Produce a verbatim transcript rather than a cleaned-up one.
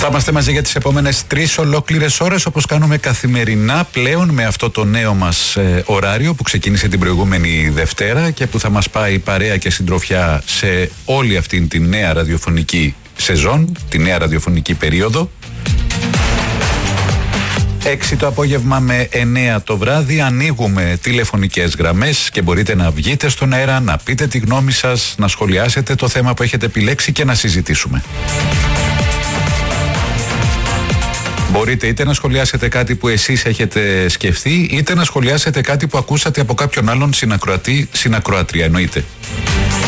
Θα είμαστε μαζί για τις επόμενες τρεις ολόκληρες ώρες, όπως κάνουμε καθημερινά πλέον, με αυτό το νέο μας ε, ωράριο που ξεκίνησε την προηγούμενη Δευτέρα και που θα μας πάει παρέα και συντροφιά σε όλη αυτήν την νέα ραδιοφωνική σεζόν, τη νέα ραδιοφωνική περίοδο. έξι το απόγευμα με εννέα το βράδυ ανοίγουμε τηλεφωνικές γραμμές και μπορείτε να βγείτε στον αέρα, να πείτε τη γνώμη σας, να σχολιάσετε το θέμα που έχετε επιλέξει και να συζητήσουμε. Μπορείτε είτε να σχολιάσετε κάτι που εσείς έχετε σκεφτεί, είτε να σχολιάσετε κάτι που ακούσατε από κάποιον άλλον συνακροατή, συνακροάτρια εννοείται.